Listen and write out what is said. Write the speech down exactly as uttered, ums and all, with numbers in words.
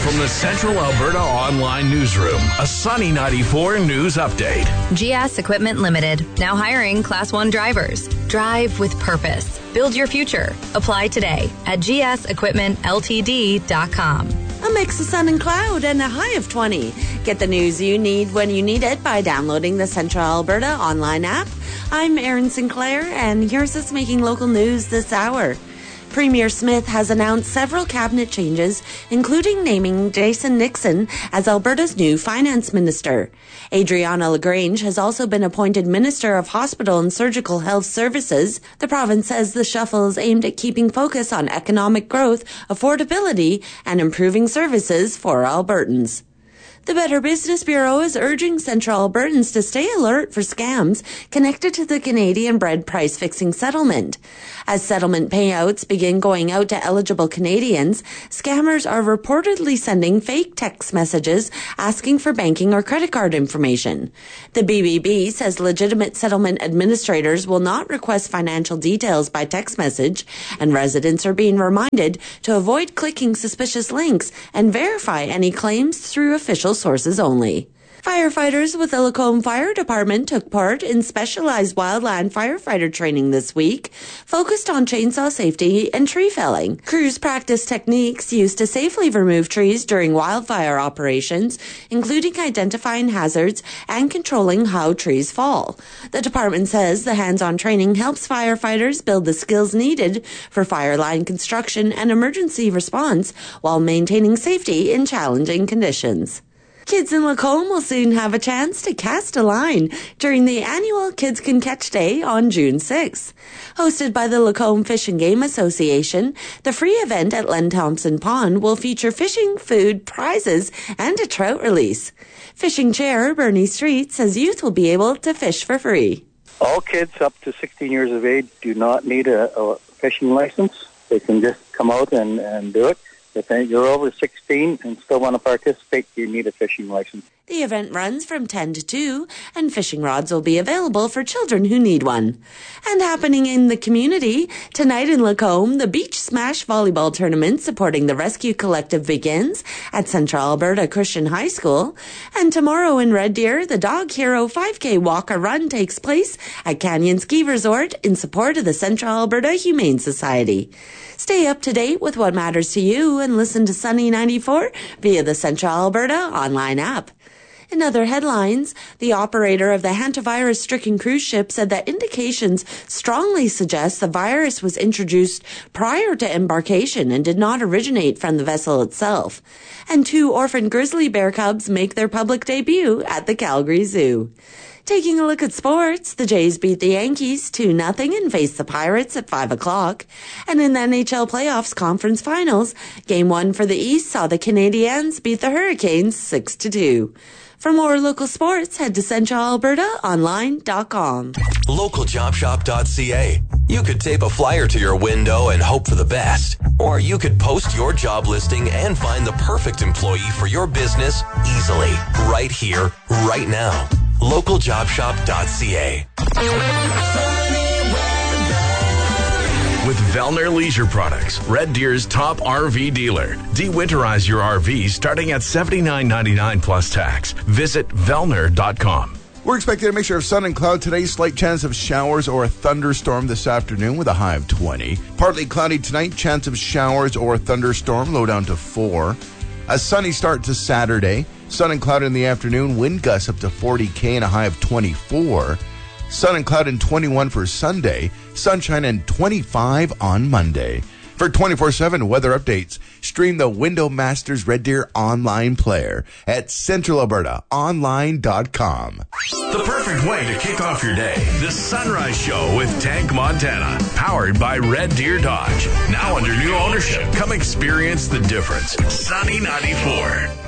from the Central Alberta Online Newsroom, a Sunny ninety-four news update. G S Equipment Limited, now hiring Class one drivers. Drive with purpose. Build your future. Apply today at g s equipment l t d dot com. A mix of sun and cloud and a high of twenty. Get the news you need when you need it by downloading the Central Alberta online app. I'm Erin Sinclair, and here's us making local news this hour. Premier Smith has announced several cabinet changes, including naming Jason Nixon as Alberta's new finance minister. Adriana LaGrange has also been appointed Minister of Hospital and Surgical Health Services. The province says the shuffle is aimed at keeping focus on economic growth, affordability, and improving services for Albertans. The Better Business Bureau is urging Central Albertans to stay alert for scams connected to the Canadian bread price-fixing settlement. As settlement payouts begin going out to eligible Canadians, scammers are reportedly sending fake text messages asking for banking or credit card information. The B B B says legitimate settlement administrators will not request financial details by text message, and residents are being reminded to avoid clicking suspicious links and verify any claims through official sources only. Firefighters with the Lacombe Fire Department took part in specialized wildland firefighter training this week, focused on chainsaw safety and tree felling. Crews practiced techniques used to safely remove trees during wildfire operations, including identifying hazards and controlling how trees fall. The department says the hands-on training helps firefighters build the skills needed for fire line construction and emergency response while maintaining safety in challenging conditions. Kids in Lacombe will soon have a chance to cast a line during the annual Kids Can Catch Day on June sixth. Hosted by the Lacombe Fish and Game Association, the free event at Len Thompson Pond will feature fishing, food, prizes, and a trout release. Fishing Chair Bernie Street says youth will be able to fish for free. All kids up to sixteen years of age do not need a, a fishing license. They can just come out and, and do it. If you're over sixteen and still want to participate, you need a fishing license. The event runs from ten to two, and fishing rods will be available for children who need one. And happening in the community, tonight in Lacombe, the Beach Smash Volleyball Tournament supporting the Rescue Collective begins at Central Alberta Christian High School. And tomorrow in Red Deer, the Dog Hero five K Walk-A-Run takes place at Canyon Ski Resort in support of the Central Alberta Humane Society. Stay up to date with what matters to you and listen to Sunny ninety-four via the Central Alberta online app. In other headlines, the operator of the hantavirus-stricken cruise ship said that indications strongly suggest the virus was introduced prior to embarkation and did not originate from the vessel itself. And two orphan grizzly bear cubs make their public debut at the Calgary Zoo. Taking a look at sports, the Jays beat the Yankees two nothing and face the Pirates at five o'clock. And in the N H L Playoffs Conference Finals, Game one for the East saw the Canadiens beat the Hurricanes six to two. For more local sports, head to central alberta online dot com. local job shop dot c a. You could tape a flyer to your window and hope for the best. Or you could post your job listing and find the perfect employee for your business easily, right here, right now. local job shop dot c a. With Vellner Leisure Products, Red Deer's top R V dealer. De-winterize your R V starting at seventy-nine ninety-nine plus tax. Visit vellner dot com. We're expecting a mixture of sun and cloud today. Slight chance of showers or a thunderstorm this afternoon with a high of twenty. Partly cloudy tonight. Chance of showers or a thunderstorm. Low down to four. A sunny start to Saturday. Sun and cloud in the afternoon. Wind gusts up to forty K and a high of twenty-four. Sun and cloud and twenty-one for Sunday. Sunshine and twenty-five on Monday. For twenty-four seven weather updates, stream the Window Masters Red Deer online player at central alberta online dot com. The perfect way to kick off your day. The Sunrise Show with Tank Montana. Powered by Red Deer Dodge. Now under new ownership. Come experience the difference. Sunny ninety-four.